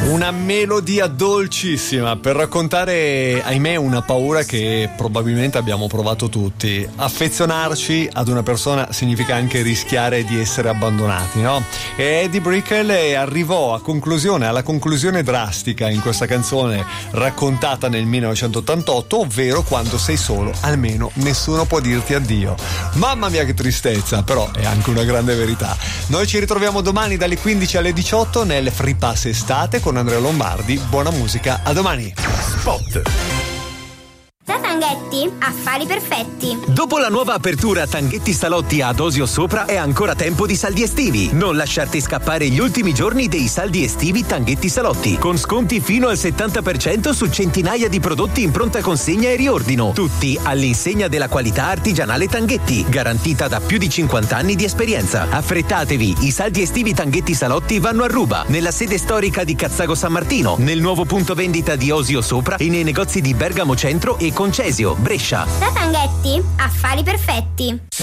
Una melodia dolcissima per raccontare, ahimè, una paura che probabilmente abbiamo provato tutti. Affezionarci ad una persona significa anche rischiare di essere abbandonati, no? E Eddie Brickell arrivò alla conclusione drastica in questa canzone raccontata nel 1988, ovvero: quando sei solo, almeno nessuno può dirti addio. Mamma mia che tristezza, però è anche una grande verità. Noi ci ritroviamo domani dalle 15 alle 18 nel Free Pass Estate con Andrea Lombardi. Buona musica, a domani. Spot. Da Tanghetti, affari perfetti. Dopo la nuova apertura Tanghetti Salotti ad Osio Sopra è ancora tempo di saldi estivi. Non lasciarti scappare gli ultimi giorni dei saldi estivi Tanghetti Salotti, con sconti fino al 70% su centinaia di prodotti in pronta consegna e riordino, tutti all'insegna della qualità artigianale Tanghetti, garantita da più di 50 anni di esperienza. Affrettatevi, i saldi estivi Tanghetti Salotti vanno a Ruba, nella sede storica di Cazzago San Martino, nel nuovo punto vendita di Osio Sopra e nei negozi di Bergamo Centro e Concesio, Brescia. Da Tanghetti, affari perfetti.